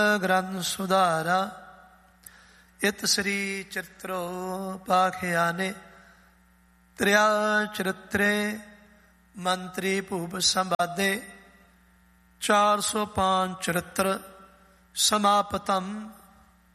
ਗ੍ਰੰਥ ਸੁਧਾਰਾ ਇਤ ਸ੍ਰੀ ਚਿਤ੍ਰੋ ਪਾਖਿਆਨੇ ਤ੍ਰਿਆ ਚਰਿਤਰੇ ਮੰਤਰੀ ਭੂਪ ਸੰਵਾਦੇ 405 ਚਰਿਤ੍ਰ ਸਮਾਪਤਮ